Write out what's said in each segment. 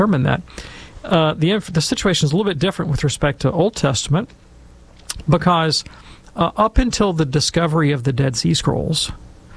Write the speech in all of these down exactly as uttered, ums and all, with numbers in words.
determine that. Uh, the, the situation is a little bit different with respect to Old Testament, because uh, up until the discovery of the Dead Sea Scrolls,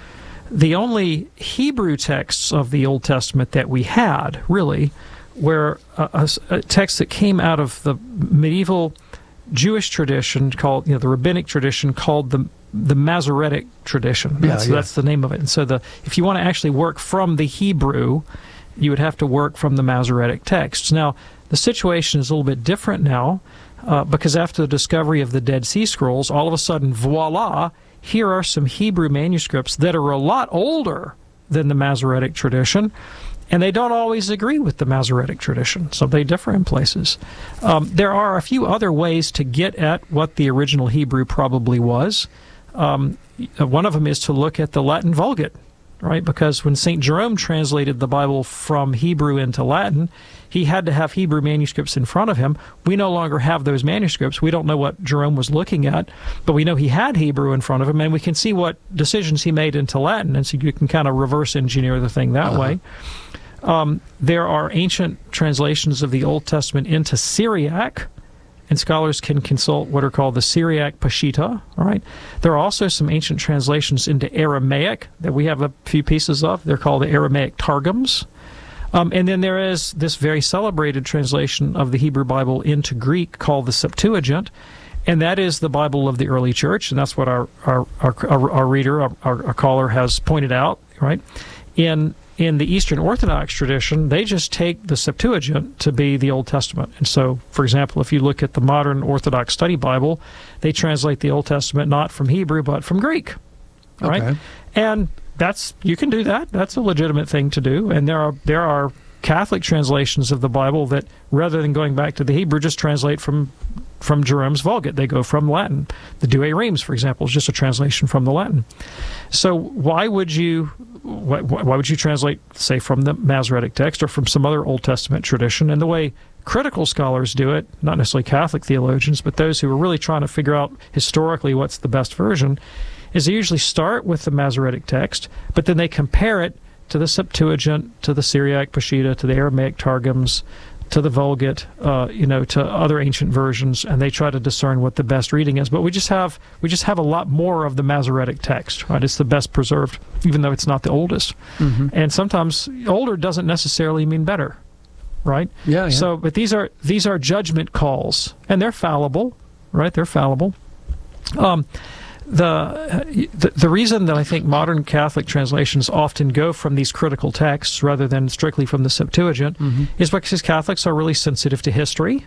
the only Hebrew texts of the Old Testament that we had, really, were a, a, a text that came out of the medieval Jewish tradition called, you know, the rabbinic tradition called the the Masoretic tradition. Yeah, that's, yeah. that's the name of it. And so the if you want to actually work from the Hebrew, you would have to work from the Masoretic texts. Now, the situation is a little bit different now, uh, because after the discovery of the Dead Sea Scrolls, all of a sudden, voila, here are some Hebrew manuscripts that are a lot older than the Masoretic tradition, and they don't always agree with the Masoretic tradition, so they differ in places. Um, there are a few other ways to get at what the original Hebrew probably was. Um, one of them is to look at the Latin Vulgate, right? Because when Saint Jerome translated the Bible from Hebrew into Latin, he had to have Hebrew manuscripts in front of him. We no longer have those manuscripts. We don't know what Jerome was looking at, but we know he had Hebrew in front of him, and we can see what decisions he made into Latin, and so you can kind of reverse engineer the thing that uh-huh. way. Um, there are ancient translations of the Old Testament into Syriac, and scholars can consult what are called the Syriac Peshitta. All right. There are also some ancient translations into Aramaic that we have a few pieces of. They're called the Aramaic Targums. Um, and then there is this very celebrated translation of the Hebrew Bible into Greek called the Septuagint, and that is the Bible of the early church, and that's what our our our, our, our reader, our, our caller, has pointed out. Right. In In the Eastern Orthodox tradition, they just take the Septuagint to be the Old Testament. And so, for example, if you look at the modern Orthodox Study Bible, they translate the Old Testament not from Hebrew, but from Greek. Right? Okay. And that's you can do that. That's a legitimate thing to do. And there are there are Catholic translations of the Bible that, rather than going back to the Hebrew, just translate from from Jerome's Vulgate. They go from Latin. The Douay Rheims, for example, is just a translation from the Latin. So why would you why, why would you translate, say, from the Masoretic text or from some other Old Testament tradition? And the way critical scholars do it, not necessarily Catholic theologians, but those who are really trying to figure out historically what's the best version, is they usually start with the Masoretic text, but then they compare it to the Septuagint, to the Syriac Peshitta, to the Aramaic Targums, to the Vulgate, uh, you know, to other ancient versions, and they try to discern what the best reading is. But we just have we just have a lot more of the Masoretic text, right? It's the best preserved, even though it's not the oldest. Mm-hmm. And sometimes older doesn't necessarily mean better, right? Yeah, yeah. So, but these are these are judgment calls, and they're fallible, right? They're fallible. Um, The, the the reason that I think modern Catholic translations often go from these critical texts rather than strictly from the Septuagint mm-hmm. is because Catholics are really sensitive to history,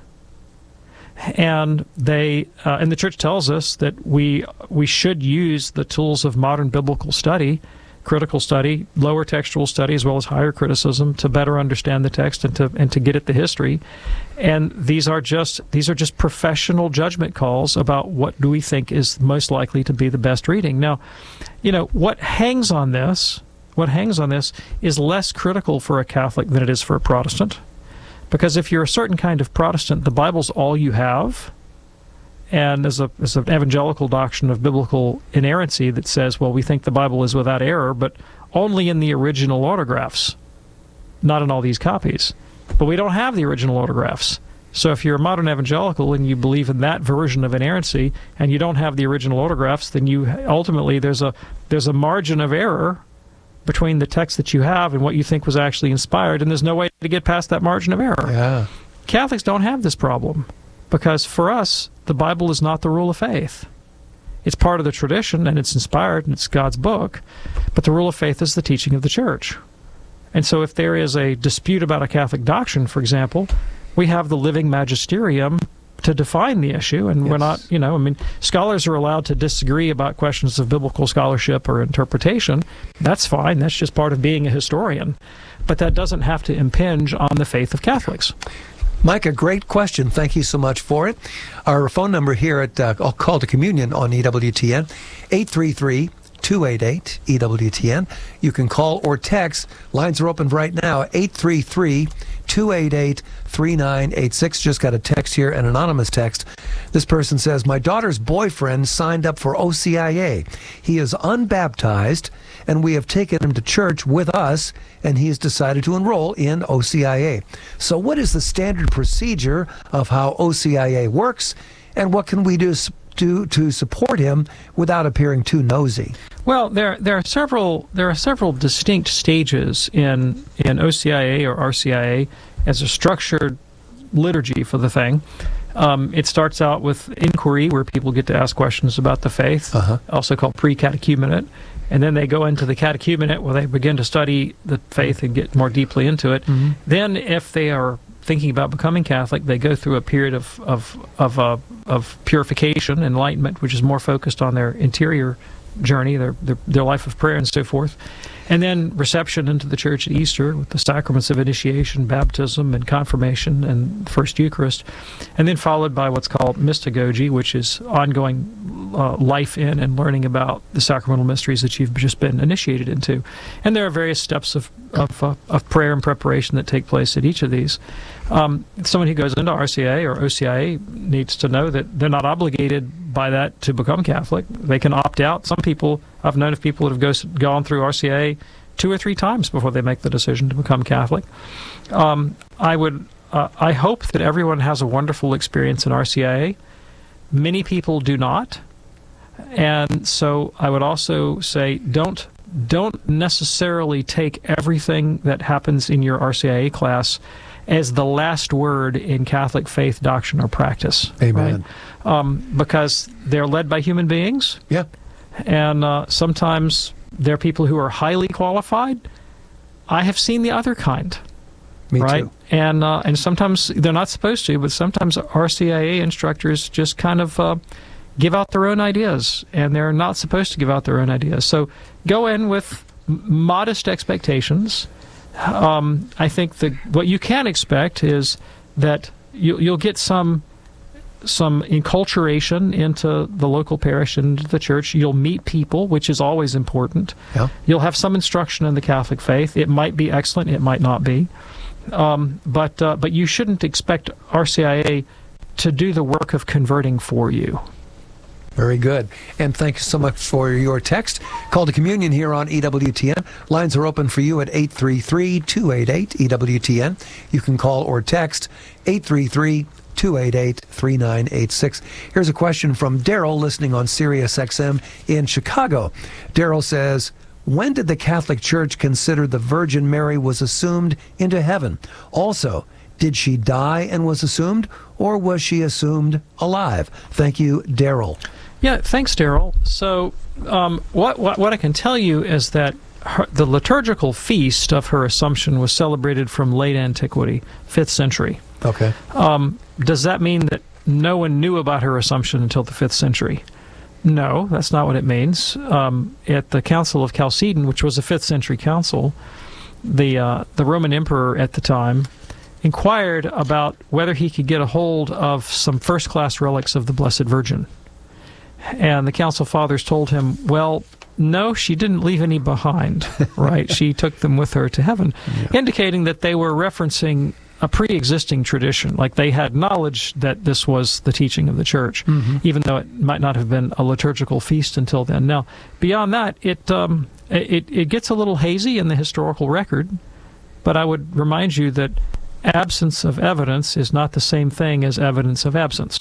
and they uh, and the Church tells us that we we should use the tools of modern biblical study, critical study, lower textual study, as well as higher criticism, to better understand the text and to and to get at the history. And these are just these are just professional judgment calls about what do we think is most likely to be the best reading. Now, you know, what hangs on this, what hangs on this is less critical for a Catholic than it is for a Protestant. Because if you're a certain kind of Protestant, the Bible's all you have. And as a as an evangelical doctrine of biblical inerrancy that says, well, we think the Bible is without error, but only in the original autographs, not in all these copies. But we don't have the original autographs. So if you're a modern evangelical and you believe in that version of inerrancy and you don't have the original autographs, then you ultimately there's a there's a margin of error between the text that you have and what you think was actually inspired, and there's no way to get past that margin of error. Yeah. Catholics don't have this problem because for us, the Bible is not the rule of faith. It's part of the tradition and it's inspired and it's God's book, but the rule of faith is the teaching of the Church. And so if there is a dispute about a Catholic doctrine, for example, we have the living magisterium to define the issue, and yes. we're not, you know, I mean, scholars are allowed to disagree about questions of biblical scholarship or interpretation. That's fine. That's just part of being a historian. But that doesn't have to impinge on the faith of Catholics. Mike, a great question. Thank you so much for it. Our phone number here at uh, Call to Communion on E W T N, eight three three, two eight eight, E W T N. You can call or text. Lines are open right now, eight three three, two eight eight, three nine eight six. Just got a text here, an anonymous text. This person says, my daughter's boyfriend signed up for O C I A. He is unbaptized, and we have taken him to church with us, and he has decided to enroll in O C I A. So what is the standard procedure of how O C I A works, and what can we do, do to support him without appearing too nosy? Well, there there are several there are several distinct stages in in O C I A or R C I A as a structured liturgy for the thing. Um, it starts out with inquiry, where people get to ask questions about the faith, uh-huh. also called pre-catechumenate, and then they go into the catechumenate, where they begin to study the faith and get more deeply into it. Mm-hmm. Then, if they are thinking about becoming Catholic, they go through a period of of of, uh, of purification, enlightenment, which is more focused on their interior journey, their, their their life of prayer and so forth. And then reception into the church at Easter with the sacraments of initiation, baptism, and confirmation, and First Eucharist. And then followed by what's called mystagogy, which is ongoing uh, life in and learning about the sacramental mysteries that you've just been initiated into. And there are various steps of, of, uh, of prayer and preparation that take place at each of these. Um, someone who goes into R C I A or O C I A needs to know that they're not obligated by that to become Catholic. They can opt out. Some people, I've known of people that have go, gone through R C I A two or three times before they make the decision to become Catholic. Um, I would, uh, I hope that everyone has a wonderful experience in R C I A. Many people do not, and so I would also say don't don't necessarily take everything that happens in your R C I A class as the last word in Catholic faith, doctrine, or practice. Amen. Right? Um, because they're led by human beings. Yeah. And uh, sometimes they're people who are highly qualified. I have seen the other kind. Me right? too. And uh, and sometimes they're not supposed to, but sometimes R C I A instructors just kind of uh, give out their own ideas, and they're not supposed to give out their own ideas. So go in with modest expectations. Um, I think the what you can expect is that you, you'll get some some enculturation into the local parish and into the church. You'll meet people, which is always important. Yeah. You'll have some instruction in the Catholic faith. It might be excellent. It might not be. Um, but uh, but you shouldn't expect R C I A to do the work of converting for you. Very good. And thank you so much for your text. Call to communion here on E W T N. Lines are open for you at eight three three, two eight eight, E W T N. You can call or text eight three three, two eight eight, three nine eight six. Here's a question from Daryl, listening on Sirius X M in Chicago. Daryl says, when did the Catholic Church consider the Virgin Mary was assumed into heaven? Also, did she die and was assumed, or was she assumed alive? Thank you, Daryl. Yeah, thanks, Daryl. So um, what, what what I can tell you is that her, the liturgical feast of her Assumption was celebrated from late antiquity, fifth century. Okay. Um, does that mean that no one knew about her Assumption until the fifth century? No, that's not what it means. Um, at the Council of Chalcedon, which was a fifth century council, the uh, the Roman emperor at the time inquired about whether he could get a hold of some first-class relics of the Blessed Virgin. And the Council Fathers told him, well, no, she didn't leave any behind, right? She took them with her to heaven, yeah. indicating that they were referencing a pre-existing tradition, like they had knowledge that this was the teaching of the Church, mm-hmm. even though it might not have been a liturgical feast until then. Now, beyond that, it, um, it, it gets a little hazy in the historical record, but I would remind you that absence of evidence is not the same thing as evidence of absence.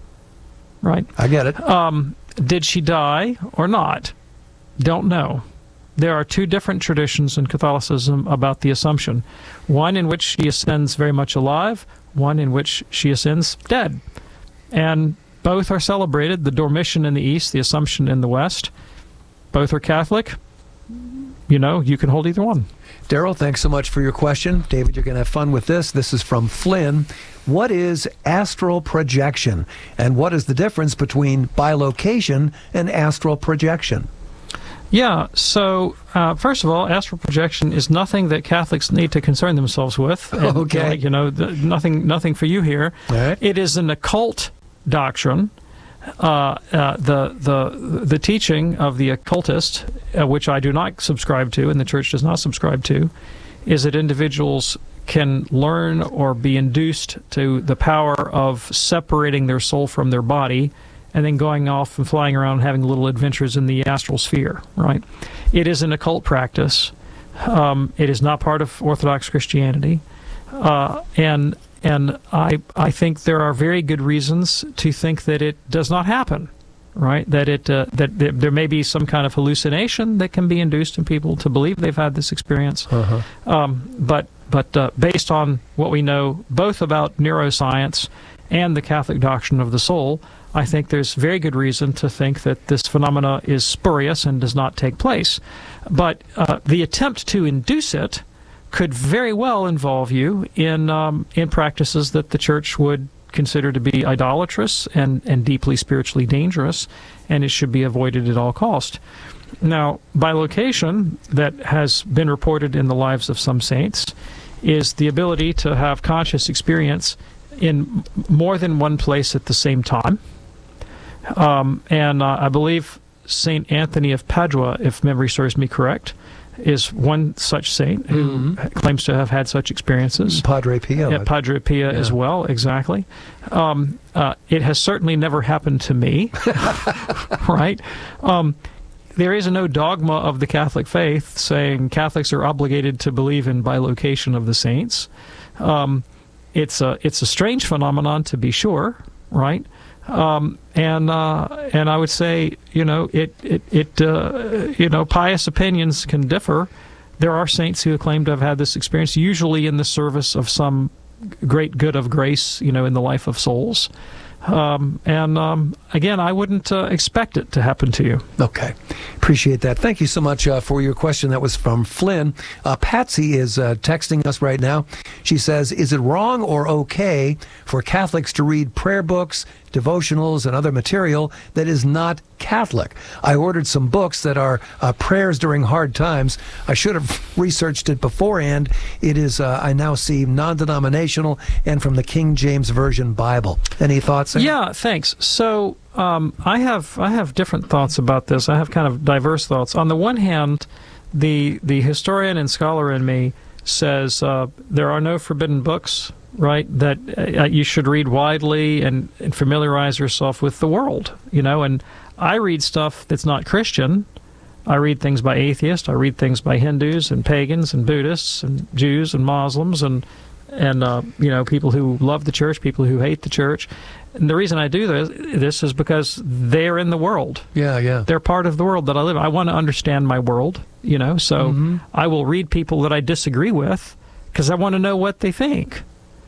Right? I get it. Um, did she die or not? Don't know. There are two different traditions in Catholicism about the Assumption. One in which she ascends very much alive, one in which she ascends dead. And both are celebrated, the Dormition in the East, the Assumption in the West. Both are Catholic. You know, you can hold either one. Daryl, thanks so much for your question. David, you're going to have fun with this. This is from Flynn. What is astral projection? And what is the difference between bilocation and astral projection? Yeah, so uh, first of all, astral projection is nothing that Catholics need to concern themselves with. And, okay. Uh, you know, the, nothing, nothing for you here. All right. It is an occult doctrine uh, uh, the the the teaching of the occultist, uh, which I do not subscribe to, and the church does not subscribe to, is that individuals can learn or be induced to the power of separating their soul from their body and then going off and flying around and having little adventures in the astral sphere, right? It is an occult practice. Um, it is not part of Orthodox Christianity. Uh, and and I I think there are very good reasons to think that it does not happen, right? That it uh, that, that there may be some kind of hallucination that can be induced in people to believe they've had this experience. Uh-huh. Um, but but uh, based on what we know both about neuroscience and the Catholic doctrine of the soul, I think there's very good reason to think that this phenomena is spurious and does not take place. But uh, the attempt to induce it could very well involve you in um, in practices that the church would consider to be idolatrous and, and deeply spiritually dangerous, and it should be avoided at all cost. Now, bilocation that has been reported in the lives of some saints is the ability to have conscious experience in more than one place at the same time. Um, and uh, I believe Saint Anthony of Padua, if memory serves me correct, is one such saint who mm-hmm. claims to have had such experiences. Padre Pio. Yeah, Padre Pio yeah. as well, exactly. Um, uh, it has certainly never happened to me, right? Um, there is no dogma of the Catholic faith saying Catholics are obligated to believe in bilocation of the saints. Um, it's a it's a strange phenomenon, to be sure, right? Um, and uh, and I would say, you know, it it it uh, you know, pious opinions can differ. There are saints who claim to have had this experience, usually in the service of some great good of grace, you know, in the life of souls. Um, and um, again, I wouldn't uh, expect it to happen to you. Okay. Appreciate that. Thank you so much uh, for your question. That was from Flynn. Uh, Patsy is uh, texting us right now. She says, is it wrong or okay for Catholics to read prayer books, devotionals, and other material that is not Catholic? I ordered some books that are uh, prayers during hard times. I should have researched it beforehand. It is, uh, I now see, non-denominational and from the King James Version Bible. Any thoughts there? Yeah, thanks. So um, I have I have different thoughts about this. I have kind of diverse thoughts. On the one hand, the the historian and scholar in me says uh, there are no forbidden books, right, that uh, you should read widely and, and familiarize yourself with the world, you know, and I read stuff that's not Christian. I read things by atheists. I read things by Hindus and pagans and Buddhists and Jews and Muslims and, and uh, you know, people who love the church, people who hate the church. And the reason I do this, this is because they're in the world. Yeah, yeah. They're part of the world that I live in. I want to understand my world, you know, so mm-hmm. I will read people that I disagree with because I want to know what they think.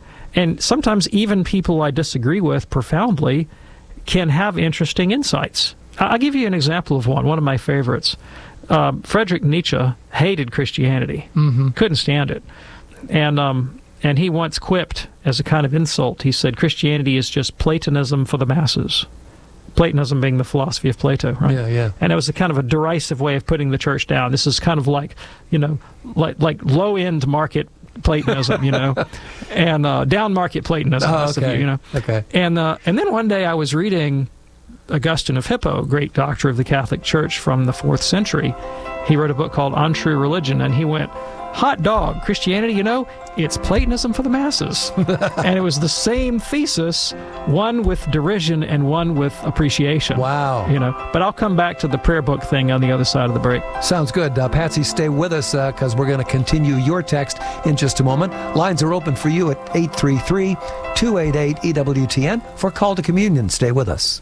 And sometimes even people I disagree with profoundly can have interesting insights. I'll give you an example of one, one of my favorites. Um, Friedrich Nietzsche hated Christianity, mm-hmm. couldn't stand it. And um, and he once quipped as a kind of insult, he said, Christianity is just Platonism for the masses. Platonism being the philosophy of Plato, right? Yeah, yeah. And it was a kind of a derisive way of putting the church down. This is kind of like, you know, like like low-end market Platonism, you know, and uh, down market Platonism, oh, okay. you know. Okay. And uh, and then one day I was reading Augustine of Hippo, great doctor of the Catholic Church from the fourth century. He wrote a book called On True Religion, and he went, hot dog, Christianity, you know, it's Platonism for the masses. And it was the same thesis, one with derision and one with appreciation. Wow. You know, but I'll come back to the prayer book thing on the other side of the break. Sounds good. Uh, Patsy, stay with us because uh, we're going to continue your text in just a moment. Lines are open for you at eight three three, two eight eight, E W T N for Call to Communion. Stay with us.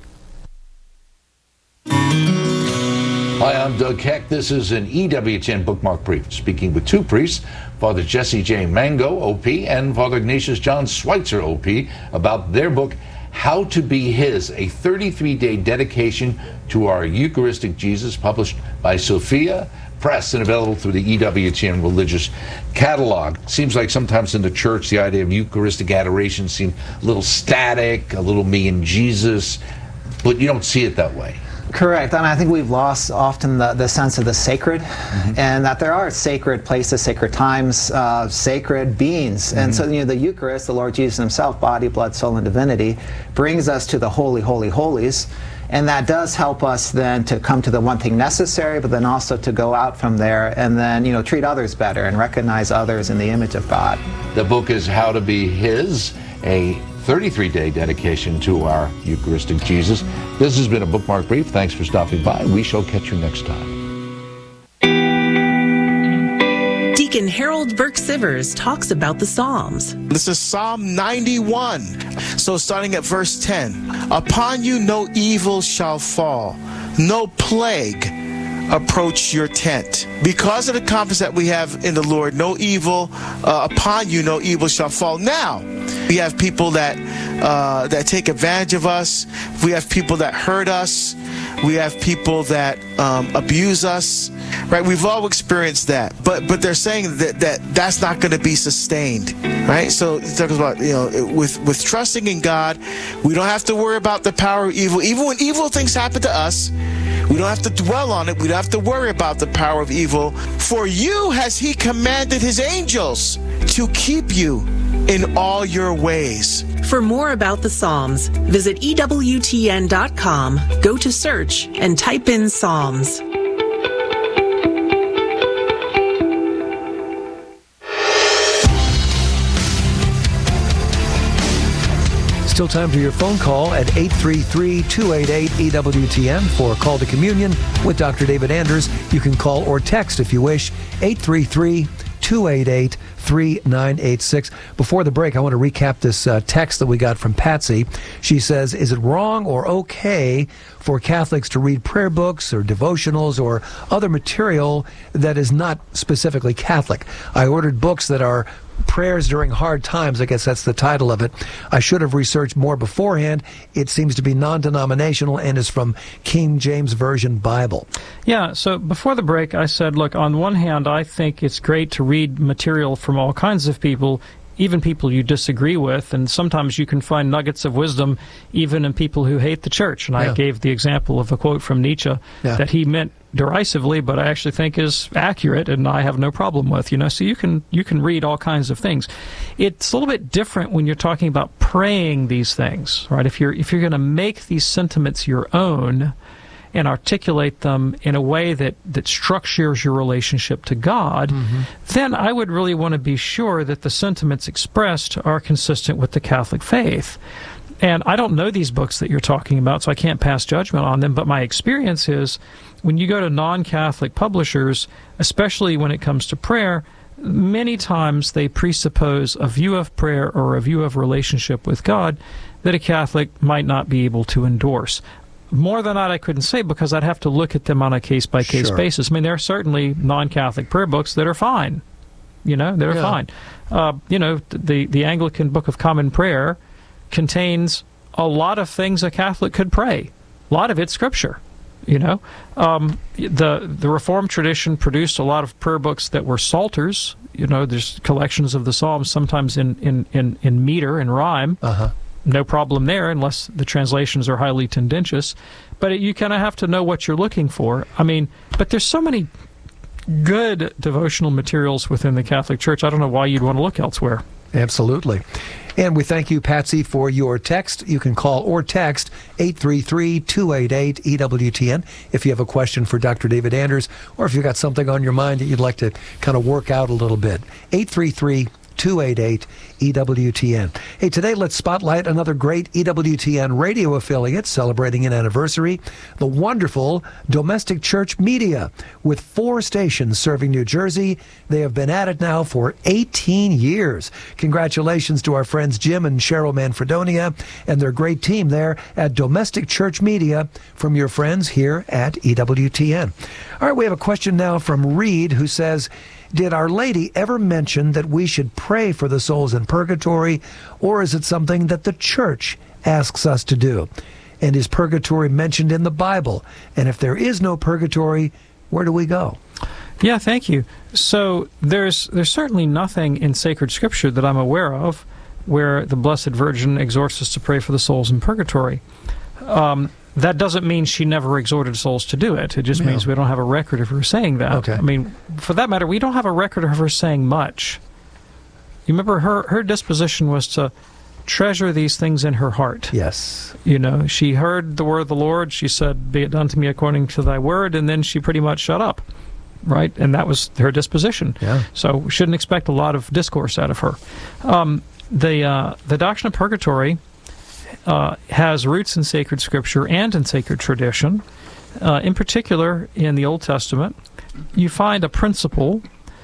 Hi, I'm Doug Heck. This is an E W T N Bookmark Brief, speaking with two priests, Father Jesse J. Mango, O P, and Father Ignatius John Schweitzer, O P, about their book, How to Be His, a thirty-three day dedication to our Eucharistic Jesus, published by Sophia Press and available through the E W T N Religious Catalog. Seems like sometimes in the church, the idea of Eucharistic adoration seems a little static, a little me and Jesus, but you don't see it that way. Correct. I mean, I think we've lost often the, the sense of the sacred, mm-hmm. and that there are sacred places, sacred times, uh, sacred beings. Mm-hmm. And so, you know, the Eucharist, the Lord Jesus himself, body, blood, soul, and divinity, brings us to the holy, holy, holies. And that does help us then to come to the one thing necessary, but then also to go out from there and then, you know, treat others better and recognize others in the image of God. The book is How to Be His, a thirty-three day dedication to our Eucharistic Jesus. This has been a Bookmark Brief. Thanks for stopping by. We shall catch you next time. Deacon Harold Burke-Sivers talks about the Psalms. This is Psalm ninety-one. So starting at verse ten. Upon you no evil shall fall, no plague approach your tent. Because of the confidence that we have in the Lord, no evil uh, upon you, no evil shall fall. Now, we have people that uh, that take advantage of us. We have people that hurt us. We have people that um, abuse us. Right? We've all experienced that. But but they're saying that, that that's not going to be sustained. Right? So it talks about, you know, with with trusting in God, we don't have to worry about the power of evil. Even when evil things happen to us, we don't have to dwell on it. We don't have to worry about the power of evil. For you has he commanded his angels to keep you in all your ways. For more about the Psalms, visit E W T N dot com, go to search, and type in Psalms. Still time for your phone call at eight three three, two eight eight, E W T N for a call to communion with Doctor David Anders. You can call or text if you wish, eight three three, two eight eight, three nine eight six. Before the break, I want to recap this uh, text that we got from Patsy. She says, is it wrong or okay for Catholics to read prayer books or devotionals or other material that is not specifically Catholic? I ordered books that are prayers during hard times. I guess that's the title of it. I should have researched more beforehand. It seems to be non-denominational and is from King James Version Bible. Yeah, so before the break, I said, look, on one hand, I think it's great to read material from all kinds of people, even people you disagree with, and sometimes you can find nuggets of wisdom even in people who hate the church. And yeah. I gave the example of a quote from Nietzsche yeah. that he meant derisively, but I actually think is accurate, and I have no problem with. You know, so you can you can read all kinds of things. It's a little bit different when you're talking about praying these things, right? If you're if you're going to make these sentiments your own and articulate them in a way that, that structures your relationship to God, mm-hmm. then I would really want to be sure that the sentiments expressed are consistent with the Catholic faith. And I don't know these books that you're talking about, so I can't pass judgment on them, but my experience is when you go to non-Catholic publishers, especially when it comes to prayer, many times they presuppose a view of prayer or a view of relationship with God that a Catholic might not be able to endorse. More than that, I couldn't say, because I'd have to look at them on a case-by-case sure. basis. I mean, there are certainly non-Catholic prayer books that are fine. You know, they're yeah. fine. Uh, you know, the, the Anglican Book of Common Prayer contains a lot of things a Catholic could pray. A lot of it's Scripture. You know, um, the the Reformed tradition produced a lot of prayer books that were psalters. You know, there's collections of the Psalms, sometimes in, in, in, in meter and rhyme. Uh-huh. No problem there, unless the translations are highly tendentious. But it, you kind of have to know what you're looking for. I mean, but there's so many good devotional materials within the Catholic Church. I don't know why you'd want to look elsewhere. Absolutely. And we thank you, Patsy, for your text. You can call or text eight three three, two eight eight, E W T N if you have a question for Doctor David Anders, or if you've got something on your mind that you'd like to kind of work out a little bit. eight three three, two eight eight, E W T N. Hey, today let's spotlight another great E W T N radio affiliate celebrating an anniversary, the wonderful Domestic Church Media. With four stations serving New Jersey, they have been at it now for eighteen years. Congratulations to our friends Jim and Cheryl Manfredonia and their great team there at Domestic Church Media from your friends here at E W T N. All right, we have a question now from Reed, who says, did Our Lady ever mention that we should pray for the souls in purgatory, or is it something that the Church asks us to do? And is purgatory mentioned in the Bible? And if there is no purgatory, where do we go? Yeah, thank you. So there's there's certainly nothing in sacred Scripture that I'm aware of where the Blessed Virgin exhorts us to pray for the souls in purgatory. Um, that doesn't mean she never exhorted souls to do it. It just Yeah. means we don't have a record of her saying that. Okay. I mean, for that matter, we don't have a record of her saying much. You remember her, her disposition was to treasure these things in her heart. Yes. You know, she heard the word of the Lord. She said, "Be it done to me according to thy word," and then she pretty much shut up, right? And that was her disposition. Yeah. So we shouldn't expect a lot of discourse out of her. Um, the uh, the doctrine of purgatory uh, has roots in sacred scripture and in sacred tradition. Uh, in particular, in the Old Testament, you find a principle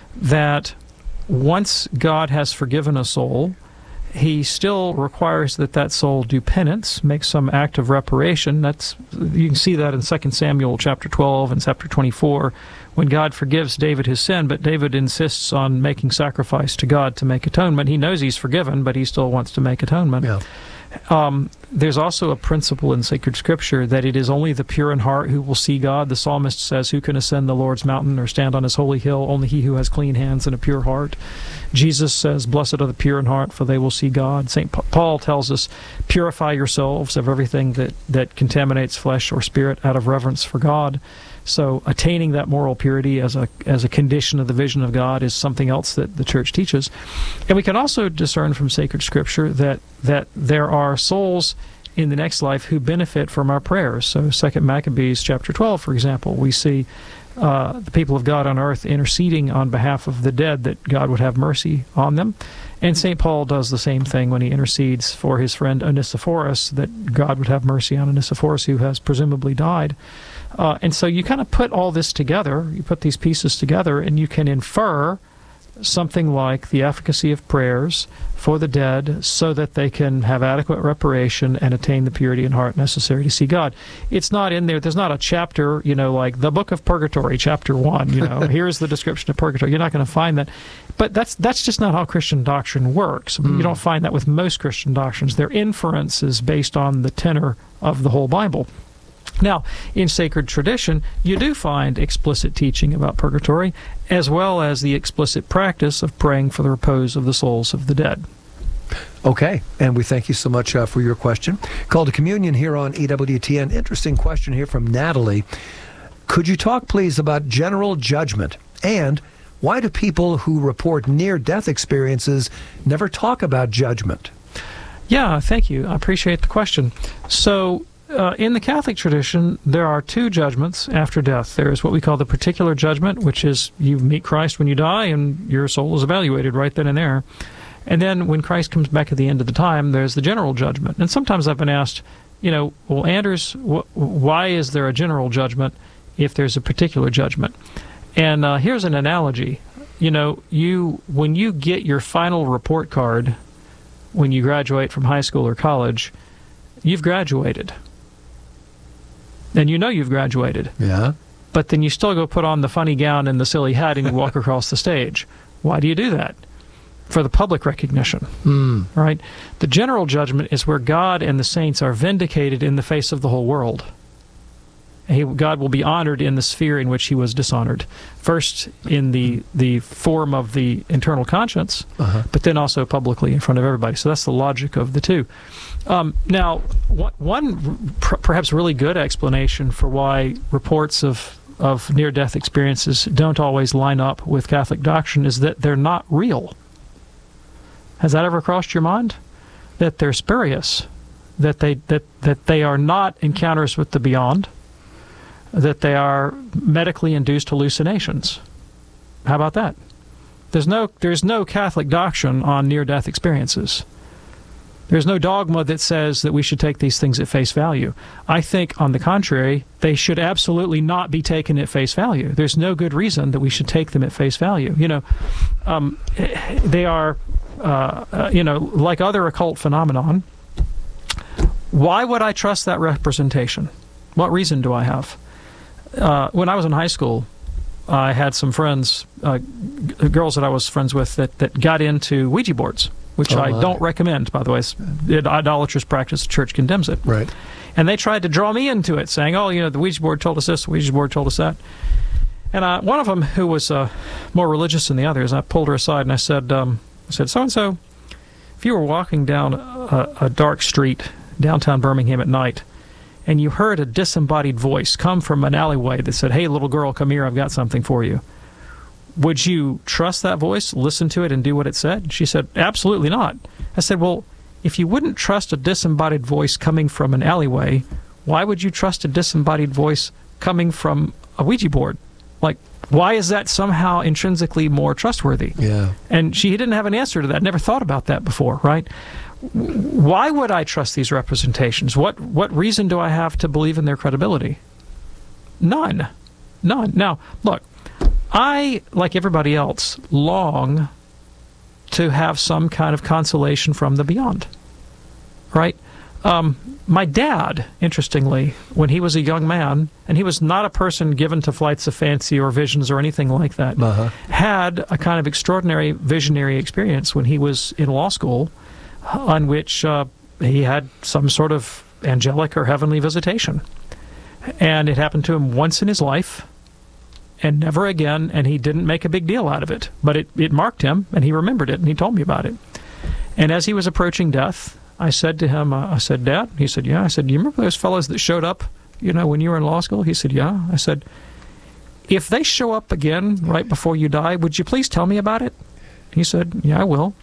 that once God has forgiven a soul, he still requires that that soul do penance, make some act of reparation. That's, you can see that in Second Samuel chapter twelve and chapter twenty-four, when God forgives David his sin, but David insists on making sacrifice to God to make atonement. He knows he's forgiven, but he still wants to make atonement. Yeah. Um, there's also a principle in sacred scripture that it is only the pure in heart who will see God. The psalmist says, "Who can ascend the Lord's mountain or stand on his holy hill? Only he who has clean hands and a pure heart." Jesus says, "Blessed are the pure in heart, for they will see God." Saint Paul tells us, "Purify yourselves of everything that, that contaminates flesh or spirit out of reverence for God." So attaining that moral purity as a as a condition of the vision of God is something else that the Church teaches. And we can also discern from sacred scripture that, that there are souls in the next life who benefit from our prayers. So Second Maccabees chapter twelve, for example, we see uh, the people of God on earth interceding on behalf of the dead that God would have mercy on them. And Saint Paul does the same thing when he intercedes for his friend Onesiphorus, that God would have mercy on Onesiphorus, who has presumably died. Uh, and so you kind of put all this together, you put these pieces together, and you can infer something like the efficacy of prayers for the dead so that they can have adequate reparation and attain the purity in heart necessary to see God. It's not in there. There's not a chapter, you know, like the Book of Purgatory, chapter one, you know, here's the description of purgatory. You're not going to find that. But that's that's just not how Christian doctrine works. Mm. You don't find that with most Christian doctrines. Their inference is based on the tenor of the whole Bible. Now, in sacred tradition, you do find explicit teaching about purgatory, as well as the explicit practice of praying for the repose of the souls of the dead. Okay, and we thank you so much uh, for your question. Call to Communion here on E W T N. Interesting question here from Natalie. Could you talk, please, about general judgment? And why do people who report near-death experiences never talk about judgment? Yeah, thank you. I appreciate the question. So, Uh, in the Catholic tradition, there are two judgments after death. There is what we call the particular judgment, which is you meet Christ when you die and your soul is evaluated right then and there. And then when Christ comes back at the end of the time, there's the general judgment. And sometimes I've been asked, you know, well, Anders, wh- why is there a general judgment if there's a particular judgment? And uh, here's an analogy. You know, you when you get your final report card when you graduate from high school or college, you've graduated. And you know you've graduated. Yeah. But then you still go put on the funny gown and the silly hat and you walk across the stage. Why do you do that? For the public recognition. Mm. Right? The general judgment is where God and the saints are vindicated in the face of the whole world. He, God will be honored in the sphere in which he was dishonored. First in the, the form of the internal conscience, uh-huh. but then also publicly in front of everybody. So that's the logic of the two. Um, now, one pr- perhaps really good explanation for why reports of, of near-death experiences don't always line up with Catholic doctrine is that they're not real. Has that ever crossed your mind? That they're spurious, that they that, that they are not encounters with the beyond, that they are medically induced hallucinations. How about that? There's no there's no Catholic doctrine on near-death experiences. There's no dogma that says that we should take these things at face value. I think, on the contrary, they should absolutely not be taken at face value. There's no good reason that we should take them at face value. You know, um, they are, uh, uh, you know, like other occult phenomenon. Why would I trust that representation? What reason do I have? Uh, when I was in high school, I had some friends, uh, g- girls that I was friends with, that, that got into Ouija boards, which oh, I my. don't recommend, by the way. It's an idolatrous practice. The church condemns it. Right. And they tried to draw me into it, saying, oh, you know, the Ouija board told us this, the Ouija board told us that. And I, one of them, who was uh, more religious than the others, I pulled her aside and I said, um, I said, so-and-so, if you were walking down a, a dark street downtown Birmingham at night, and you heard a disembodied voice come from an alleyway that said, "Hey, little girl, come here, I've got something for you," would you trust that voice, listen to it, and do what it said? She said, absolutely not. I said, well, if you wouldn't trust a disembodied voice coming from an alleyway, why would you trust a disembodied voice coming from a Ouija board? Like, why is that somehow intrinsically more trustworthy? Yeah. And she didn't have an answer to that. Never thought about that before, right? Why would I trust these representations? What what reason do I have to believe in their credibility? None. None. Now, look, I, like everybody else, long to have some kind of consolation from the beyond, right? Um, my dad, interestingly, when he was a young man, and he was not a person given to flights of fancy or visions or anything like that, uh-huh. had a kind of extraordinary visionary experience when he was in law school, on which uh, he had some sort of angelic or heavenly visitation. And it happened to him once in his life, and never again, and he didn't make a big deal out of it. But it, it marked him, and he remembered it, and he told me about it. And as he was approaching death, I said to him, uh, I said, Dad? He said, yeah. I said, do you remember those fellows that showed up, you know, when you were in law school? He said, yeah. I said, if they show up again right before you die, would you please tell me about it? He said, yeah, I will.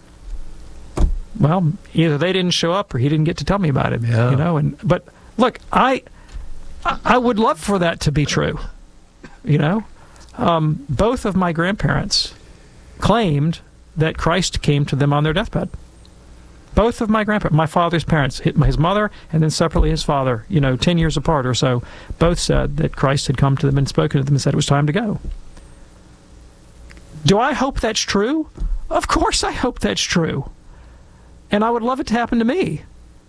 Well, either they didn't show up or he didn't get to tell me about it, yeah. you know. And but look, I I would love for that to be true, you know. Um, both of my grandparents claimed that Christ came to them on their deathbed. Both of my grandparents, my father's parents, his mother, and then separately his father, you know, ten years apart or so, both said that Christ had come to them and spoken to them and said it was time to go. Do I hope that's true? Of course I hope that's true. And I would love it to happen to me.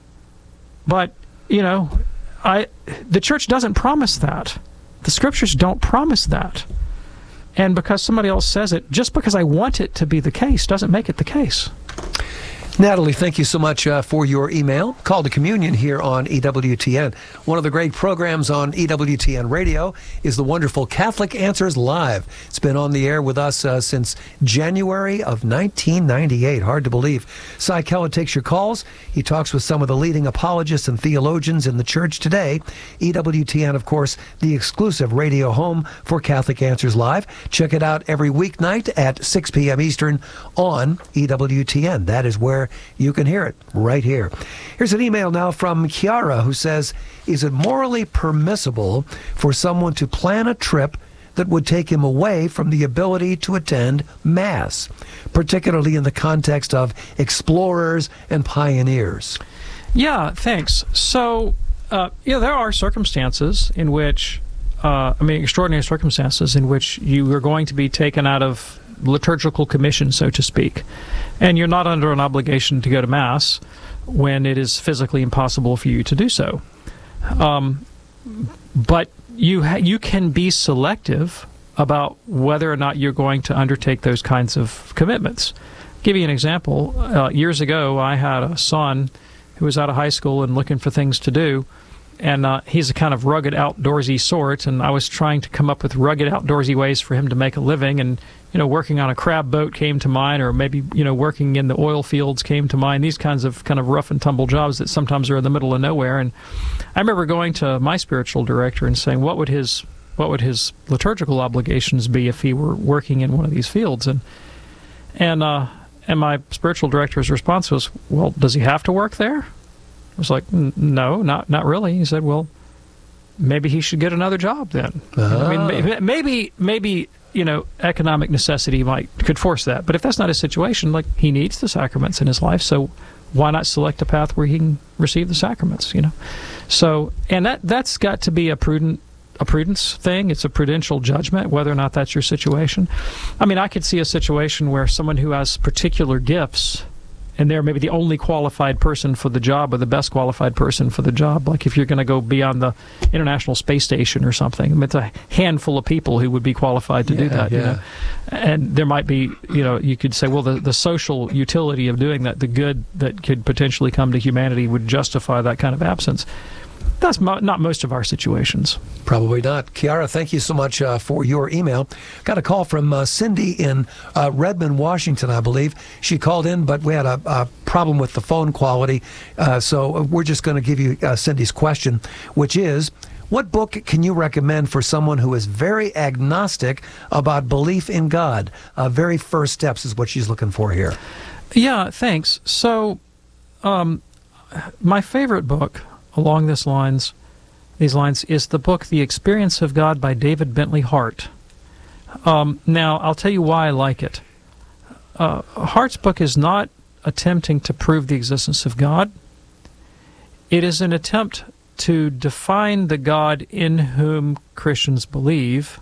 But, you know, I the church doesn't promise that. The scriptures don't promise that. And because somebody else says it, just because I want it to be the case doesn't make it the case. Natalie, thank you so much uh, for your email. Call to Communion here on E W T N. One of the great programs on E W T N Radio is the wonderful Catholic Answers Live. It's been on the air with us uh, since January of nineteen ninety-eight. Hard to believe. Cy Keller takes your calls. He talks with some of the leading apologists and theologians in the church today. E W T N, of course, the exclusive radio home for Catholic Answers Live. Check it out every weeknight at six p.m. Eastern on E W T N. That is where you can hear it, right here. Here's an email now from Kiara, who says, is it morally permissible for someone to plan a trip that would take him away from the ability to attend Mass, particularly in the context of explorers and pioneers? Yeah, thanks. So, uh, yeah, there are circumstances in which, uh, I mean, extraordinary circumstances in which you are going to be taken out of liturgical commission, so to speak, and you're not under an obligation to go to Mass when it is physically impossible for you to do so. Um, but you ha- you can be selective about whether or not you're going to undertake those kinds of commitments. I'll give you an example. Uh, years ago, I had a son who was out of high school and looking for things to do, and uh, he's a kind of rugged, outdoorsy sort, and I was trying to come up with rugged, outdoorsy ways for him to make a living, and you know, working on a crab boat came to mind, or maybe, you know, working in the oil fields came to mind, these kinds of kind of rough and tumble jobs that sometimes are in the middle of nowhere. And I remember going to my spiritual director and saying, what would his what would his liturgical obligations be if he were working in one of these fields? And and uh, and my spiritual director's response was, well, does he have to work there? I was like, no, not not really. He said, well, maybe he should get another job then. Ah. I mean, maybe maybe. you know, economic necessity might could force that. But if that's not his situation, like, he needs the sacraments in his life, so why not select a path where he can receive the sacraments, you know? So, and that, that's got to be a prudent a prudence thing. It's a prudential judgment, whether or not that's your situation. I mean, I could see a situation where someone who has particular gifts, and they're maybe the only qualified person for the job or the best qualified person for the job. Like if you're going to go be on the International Space Station or something, I mean, it's a handful of people who would be qualified to yeah, do that. Yeah. You know? And there might be, you know, you could say, well, the, the social utility of doing that, the good that could potentially come to humanity would justify that kind of absence. That's mo- not most of our situations. Probably not. Kiara, thank you so much uh, for your email. Got a call from uh, Cindy in uh, Redmond, Washington, I believe. She called in, but we had a, a problem with the phone quality. Uh, so we're just going to give you uh, Cindy's question, which is, what book can you recommend for someone who is very agnostic about belief in God? Uh, very first steps is what she's looking for here. Yeah, thanks. So um, my favorite book along this lines, these lines is the book The Experience of God by David Bentley Hart. Um, now, I'll tell you why I like it. Uh, Hart's book is not attempting to prove the existence of God. It is an attempt to define the God in whom Christians believe,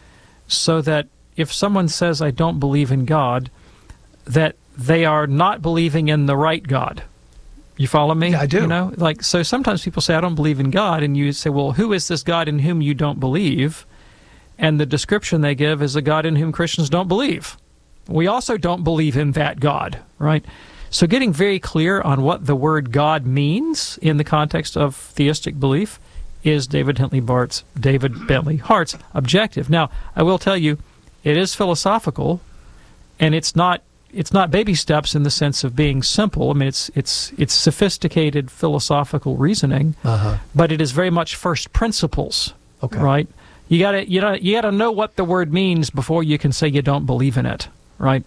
so that if someone says, I don't believe in God, that they are not believing in the right God. You follow me? Yeah, I do. You know, like, so sometimes people say, I don't believe in God, and you say, well, who is this God in whom you don't believe? And the description they give is a God in whom Christians don't believe. We also don't believe in that God, right? So getting very clear on what the word God means in the context of theistic belief is David Bentley Hart's, David Bentley Hart's objective. Now, I will tell you, it is philosophical, and it's not it's not baby steps in the sense of being simple. I mean, it's it's it's sophisticated philosophical reasoning, Uh-huh. but it is very much first principles. Okay. Right? You gotta you know you gotta know what the word means before you can say you don't believe in it. Right?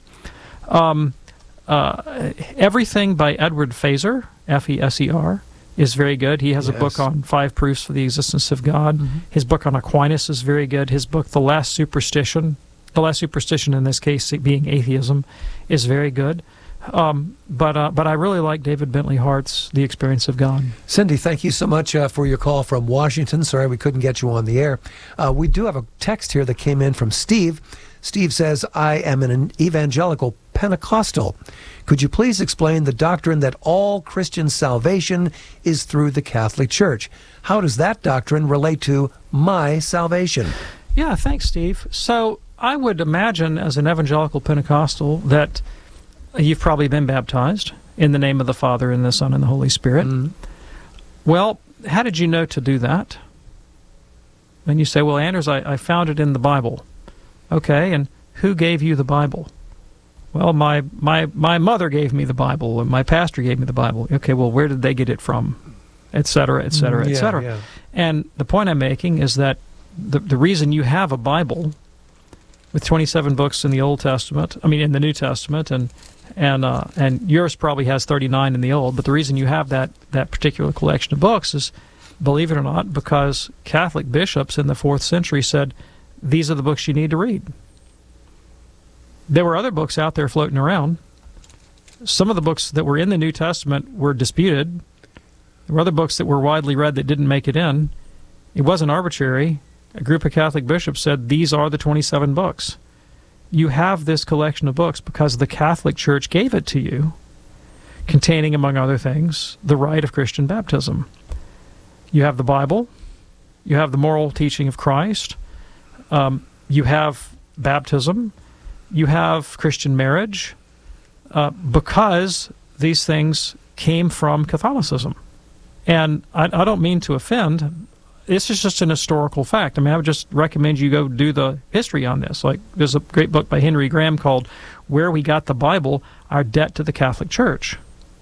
Um, uh, everything by Edward Feser, F E S E R, is very good. He has Yes. a book on five proofs for the existence of God. Mm-hmm. His book on Aquinas is very good. His book, The Last Superstition, the last superstition in this case being atheism, is very good. Um, but uh, but I really like David Bentley Hart's The Experience of God. Cindy, thank you so much uh, for your call from Washington. Sorry we couldn't get you on the air. Uh, we do have a text here that came in from Steve. Steve says, I am an evangelical Pentecostal. Could you please explain the doctrine that all Christian salvation is through the Catholic Church? How does that doctrine relate to my salvation? Yeah, thanks, Steve. So I would imagine as an evangelical Pentecostal that you've probably been baptized in the name of the Father and the Son and the Holy Spirit. Mm-hmm. Well, how did you know to do that? And you say, well, Anders, I, I found it in the Bible. Okay, and who gave you the Bible? Well, my, my, my mother gave me the Bible, and my pastor gave me the Bible. Okay, well, where did they get it from? Et cetera, et cetera, et Yeah, cetera. yeah. And the point I'm making is that the, the reason you have a Bible with twenty-seven books in the Old Testament, I mean in the New Testament, and and uh, and yours probably has thirty-nine in the Old, but the reason you have that, that particular collection of books is, believe it or not, because Catholic bishops in the fourth century said, these are the books you need to read. There were other books out there floating around. Some of the books that were in the New Testament were disputed. There were other books that were widely read that didn't make it in. It wasn't arbitrary. A group of Catholic bishops said, these are the twenty-seven books. You have this collection of books because the Catholic Church gave it to you, containing, among other things, the rite of Christian baptism. You have the Bible. You have the moral teaching of Christ. Um, you have baptism. You have Christian marriage, uh, because these things came from Catholicism. And I, I don't mean to offend. This is just an historical fact. I mean, I would just recommend you go do the history on this. Like, there's a great book by Henry Graham called Where We Got the Bible, Our Debt to the Catholic Church.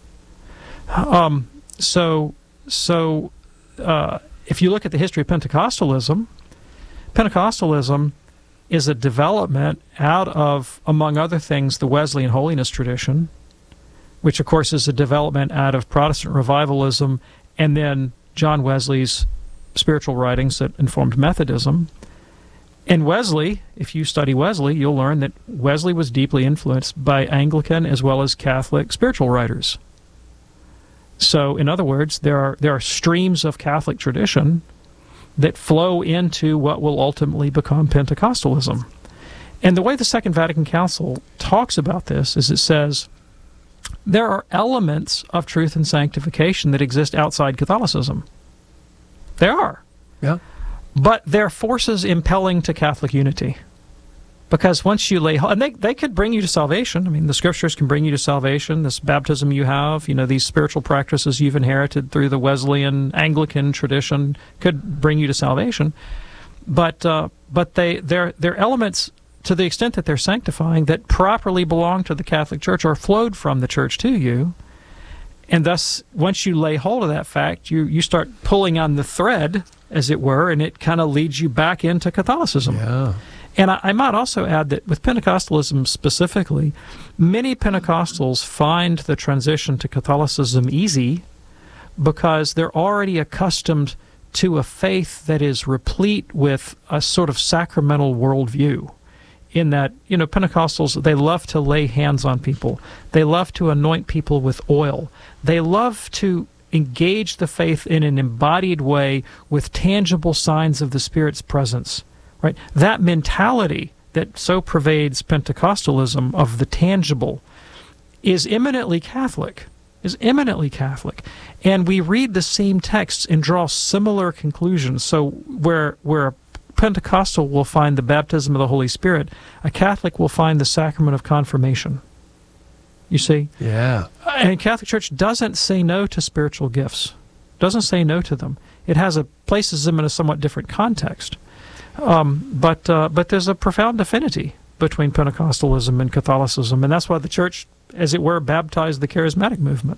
Um, so, so uh, if you look at the history of Pentecostalism, Pentecostalism is a development out of, among other things, the Wesleyan holiness tradition, which, of course, is a development out of Protestant revivalism and then John Wesley's spiritual writings that informed Methodism. And Wesley, if you study Wesley, you'll learn that Wesley was deeply influenced by Anglican as well as Catholic spiritual writers. So, in other words, there are there are streams of Catholic tradition that flow into what will ultimately become Pentecostalism. And the way the Second Vatican Council talks about this is it says there are elements of truth and sanctification that exist outside Catholicism. There are. Yeah. But they're forces impelling to Catholic unity. Because once you lay, and they, they could bring you to salvation. I mean, the Scriptures can bring you to salvation. This baptism you have, you know, these spiritual practices you've inherited through the Wesleyan Anglican tradition could bring you to salvation. But uh, but they they're they're elements, to the extent that they're sanctifying, that properly belong to the Catholic Church or flowed from the Church to you. And thus, once you lay hold of that fact, you, you start pulling on the thread, as it were, and it kind of leads you back into Catholicism. Yeah. And I, I might also add that with Pentecostalism specifically, many Pentecostals find the transition to Catholicism easy because they're already accustomed to a faith that is replete with a sort of sacramental worldview. In that, you know, Pentecostals, they love to lay hands on people. They love to anoint people with oil. They love to engage the faith in an embodied way with tangible signs of the Spirit's presence. Right? That mentality that so pervades Pentecostalism of the tangible is eminently Catholic, is eminently Catholic. And we read the same texts and draw similar conclusions. So where where a Pentecostal will find the baptism of the Holy Spirit, a Catholic will find the sacrament of confirmation. You see? Yeah. And Catholic Church doesn't say no to spiritual gifts, doesn't say no to them. It has a places them in a somewhat different context. Um, but uh, but there's a profound affinity between Pentecostalism and Catholicism, and that's why the Church, as it were, baptized the charismatic movement.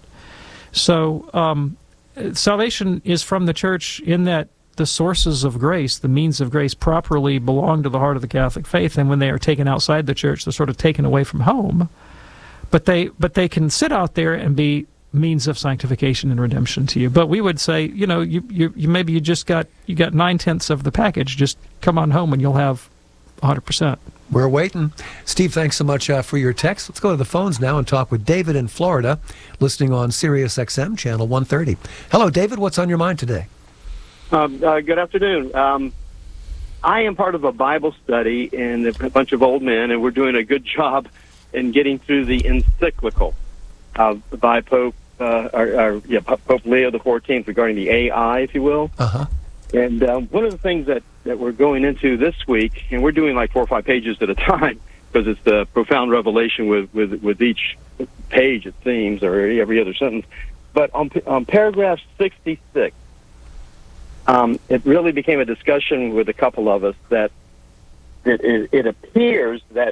So um, salvation is from the Church in that the sources of grace, the means of grace, properly belong to the heart of the Catholic faith, and when they are taken outside the Church, they're sort of taken away from home. But they but they can sit out there and be means of sanctification and redemption to you. But we would say, you know, you, you, you maybe you just got you got nine tenths of the package. Just come on home and you'll have one hundred percent. We're waiting. Steve, thanks so much uh, for your text. Let's go to the phones now and talk with David in Florida, listening on Sirius X M channel one thirty. Hello, David. What's on your mind today? Um, uh, good afternoon. Um, I am part of a Bible study and a bunch of old men, and we're doing a good job in getting through the encyclical uh, by Pope uh, or, or, yeah, Pope Leo the fourteenth regarding the A I, if you will. Uh-huh. And um, one of the things that, that we're going into this week, and we're doing like four or five pages at a time because it's the profound revelation with, with, with each page, it seems, or every other sentence. But on, on paragraph sixty-six, um, it really became a discussion with a couple of us that it, it, it appears that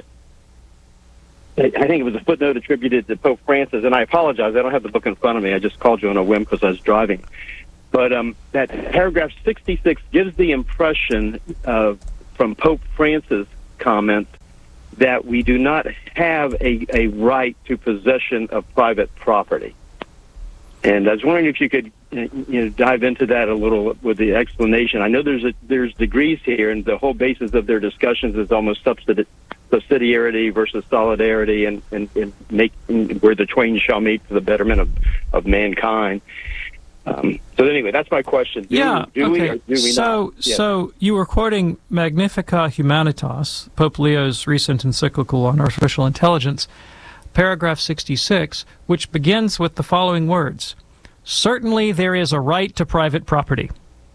I think it was a footnote attributed to Pope Francis, and I apologize, I don't have the book in front of me. I just called you on a whim because I was driving. But um, that paragraph sixty-six gives the impression uh, from Pope Francis' comments that we do not have a, a right to possession of private property. And I was wondering if you could you know, dive into that a little with the explanation. I know there's a, there's degrees here, and the whole basis of their discussions is almost subsidi- subsidiarity versus solidarity, and, and, and make, where the twain shall meet for the betterment of, of mankind. Um, so anyway, that's my question. Do, yeah, do okay. we or do we so, not? Yeah. So you were quoting Magnificat Humanitas, Pope Leo's recent encyclical on artificial intelligence, paragraph sixty-six, which begins with the following words: "Certainly there is a right to private property."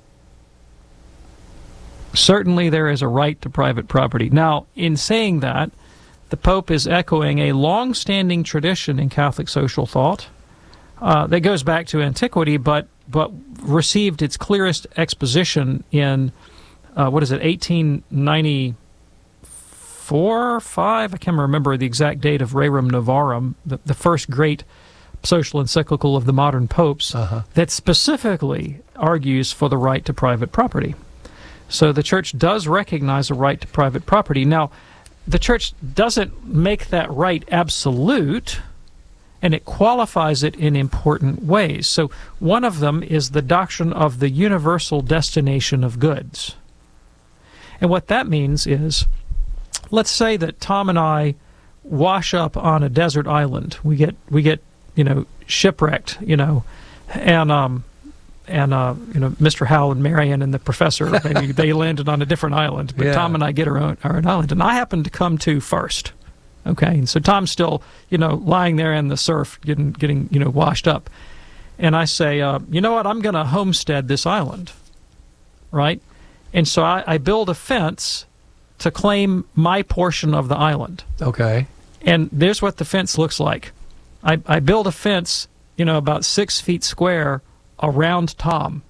Certainly there is a right to private property. Now, in saying that, the Pope is echoing a long-standing tradition in Catholic social thought uh, that goes back to antiquity, but but received its clearest exposition in, uh, what is it, eighteen ninety-four, five? I can't remember the exact date of Rerum Novarum, the, the first great social encyclical of the modern popes, uh-huh. that specifically argues for the right to private property. So the Church does recognize a right to private property. Now, the Church doesn't make that right absolute, and it qualifies it in important ways. So one of them is the doctrine of the universal destination of goods. And what that means is, let's say that Tom and I wash up on a desert island. We get, we get, you know, shipwrecked, you know, and um, and uh, you know, Mister Howell and Marion and the professor, maybe they landed on a different island, but yeah. Tom and I get our own our own island, and I happen to come to first. Okay, and so Tom's still, you know, lying there in the surf, getting getting you know washed up, and I say, uh, you know what, I'm going to homestead this island, right? And so I, I build a fence to claim my portion of the island. Okay. And there's what the fence looks like. I, I build a fence, you know, about six feet square around Tom.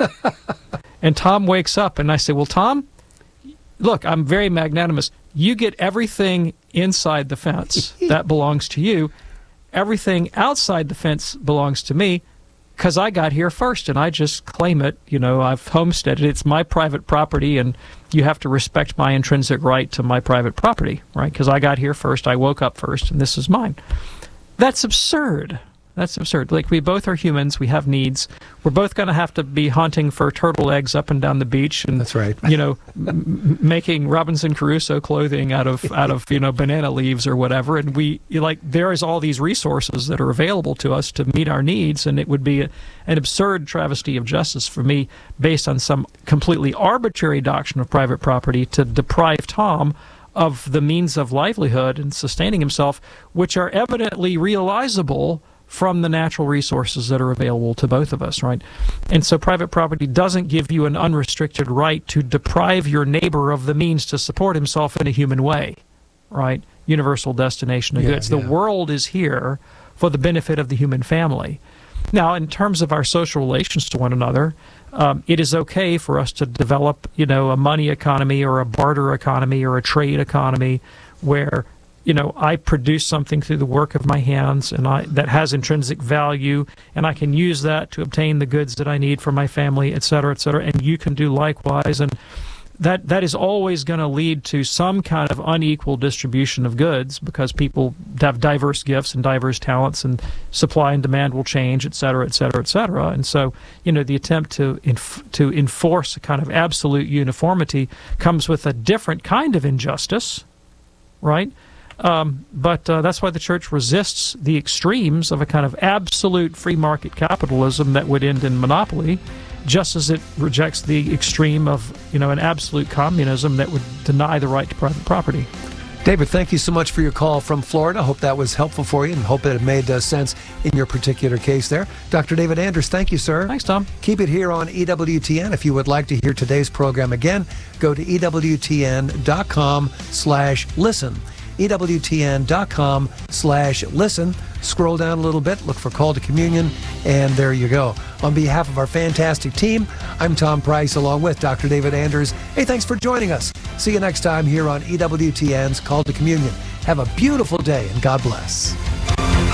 And Tom wakes up, and I say, well, Tom, look, I'm very magnanimous. You get everything inside the fence. That belongs to you. Everything outside the fence belongs to me because I got here first, and I just claim it. You know, I've homesteaded. It's my private property, and you have to respect my intrinsic right to my private property, right? Because I got here first. I woke up first, and this is mine. That's absurd. That's absurd. Like, we both are humans. We have needs. We're both going to have to be hunting for turtle eggs up and down the beach, and that's right. You know, m- making Robinson Crusoe clothing out of out of you know banana leaves or whatever. And we like there is all these resources that are available to us to meet our needs, and it would be a, an absurd travesty of justice for me, based on some completely arbitrary doctrine of private property, to deprive Tom of the means of livelihood and sustaining himself, which are evidently realizable from the natural resources that are available to both of us, right? And so private property doesn't give you an unrestricted right to deprive your neighbor of the means to support himself in a human way, right? Universal destination of Yeah, goods. yeah. The world is here for the benefit of the human family. Now, in terms of our social relations to one another, um, it is okay for us to develop, you know, a money economy or a barter economy or a trade economy where, you know, I produce something through the work of my hands, and I that has intrinsic value, and I can use that to obtain the goods that I need for my family, et cetera, et cetera, and you can do likewise. And that that is always going to lead to some kind of unequal distribution of goods, because people have diverse gifts and diverse talents, and supply and demand will change, et cetera, et cetera, et cetera. And so, you know, the attempt to inf- to enforce a kind of absolute uniformity comes with a different kind of injustice, right? Um, but uh, that's why the church resists the extremes of a kind of absolute free market capitalism that would end in monopoly, just as it rejects the extreme of, you know, an absolute communism that would deny the right to private property. David, thank you so much for your call from Florida. Hope that was helpful for you, and hope that it made uh, sense in your particular case there. Doctor David Anders, thank you, sir. Thanks, Tom. Keep it here on E W T N. If you would like to hear today's program again, go to E W T N dot com slash listen. E W T N dot com slash listen. Scroll down a little bit, look for Call to Communion, and there you go. On behalf of our fantastic team, I'm Tom Price, along with Doctor David Anders. Hey, thanks for joining us. See you next time here on E W T N's Call to Communion. Have a beautiful day, and God bless.